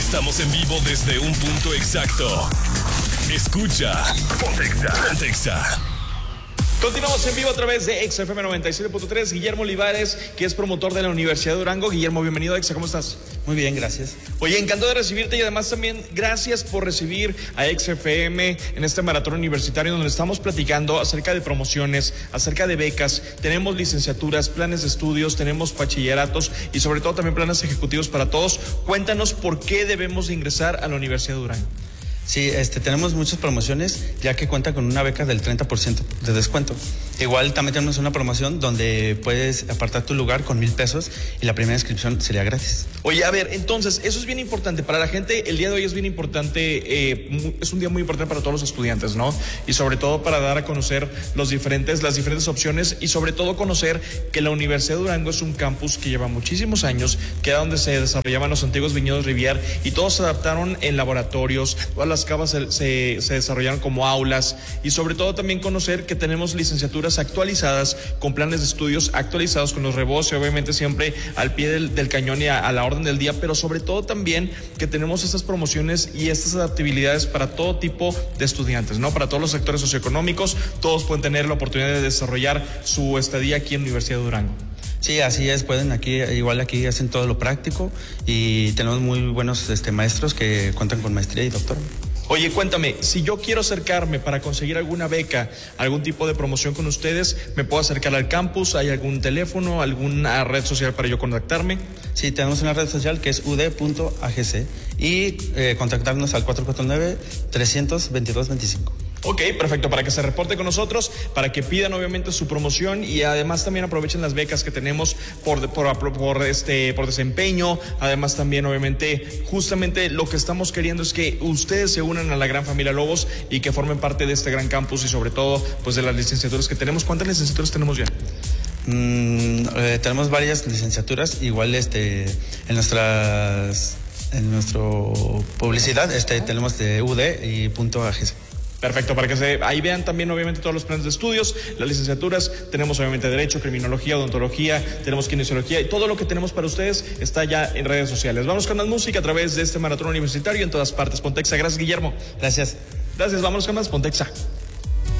Estamos en vivo desde un punto exacto. Escucha Pontexa. Continuamos en vivo a través de XFM 97.3. Guillermo Olivares, que es promotor de la Universidad de Durango. Guillermo, bienvenido a EXA, ¿cómo estás? Muy bien, gracias. Oye, encantado de recibirte y además también gracias por recibir a XFM en este maratón universitario donde estamos platicando acerca de promociones, acerca de becas. Tenemos licenciaturas, planes de estudios, tenemos bachilleratos y sobre todo también planes ejecutivos para todos. Cuéntanos por qué debemos de ingresar a la Universidad de Durango. Sí, tenemos muchas promociones, ya que cuenta con una beca del 30% de descuento. Igual también tenemos una promoción donde puedes apartar tu lugar con 1,000 pesos y la primera inscripción sería gratis. Oye, a ver, entonces, eso es bien importante. Para la gente, el día de hoy es bien importante, es un día muy importante para todos los estudiantes, ¿no? Y sobre todo para dar a conocer las diferentes opciones y sobre todo conocer que la Universidad de Durango es un campus que lleva muchísimos años, que era donde se desarrollaban los antiguos viñedos Rivier y todos se adaptaron en laboratorios, todas las cavas se desarrollaron como aulas y sobre todo también conocer que tenemos licenciaturas actualizadas con planes de estudios actualizados con los rebos y obviamente siempre al pie del cañón y a la orden del día, pero sobre todo también que tenemos estas promociones y estas adaptabilidades para todo tipo de estudiantes, ¿no? Para todos los sectores socioeconómicos, todos pueden tener la oportunidad de desarrollar su estadía aquí en la Universidad de Durango. Sí, así es, pueden aquí hacen todo lo práctico y tenemos muy buenos maestros que cuentan con maestría y doctorado. Oye, cuéntame, si yo quiero acercarme para conseguir alguna beca, algún tipo de promoción con ustedes, ¿me puedo acercar al campus? ¿Hay algún teléfono, alguna red social para yo contactarme? Sí, tenemos una red social que es ud.agc y contactarnos al 449-300-2225. Ok, perfecto, para que se reporte con nosotros, para que pidan obviamente su promoción y además también aprovechen las becas que tenemos por desempeño. Además también obviamente justamente lo que estamos queriendo es que ustedes se unan a la gran familia Lobos y que formen parte de este gran campus y sobre todo pues de las licenciaturas que tenemos. ¿Cuántas licenciaturas tenemos ya? Tenemos varias licenciaturas, igual en nuestro publicidad tenemos de UD y .agc. Perfecto, para que ahí vean también obviamente todos los planes de estudios, las licenciaturas, tenemos obviamente Derecho, Criminología, Odontología, tenemos Kinesiología y todo lo que tenemos para ustedes está ya en redes sociales. Vamos con más música a través de este maratón universitario en todas partes. Pontexa, gracias Guillermo. Gracias. Gracias, vámonos con más Pontexa.